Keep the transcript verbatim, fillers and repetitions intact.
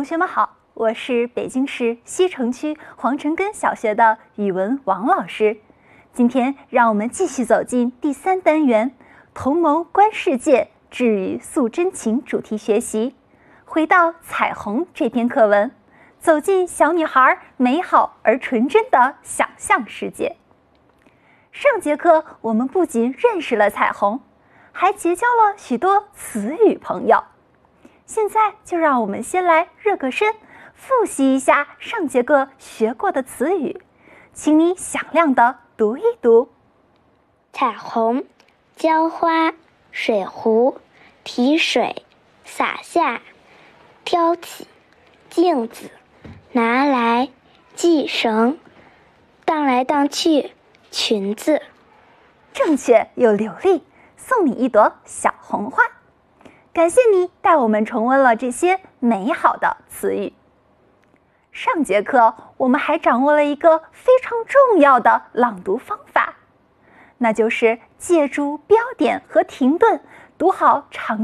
学们好，我是北京市西城区黄城根小学的语文王老师。今天让我们继续走进第三单元同谋观世界，智语诉真情主题学习，回到彩虹这篇课文，走进小女孩美好而纯真的想象世界。上节课我们不仅认识了彩虹，还结交了许多词语朋友。现在就让我们先来热个身，复习一下上节课学过的词语，请你响亮地读一读。 彩虹、浇花、水壶、提水、洒下、挑起、镜子、拿来、系绳、荡来荡去、裙子。 正确又流利，送你一朵小红花。感谢你带我们重温了这些美好的词语。上节课我们还掌握了一个非常重要的朗读方法，那就是借助标点和停顿读好长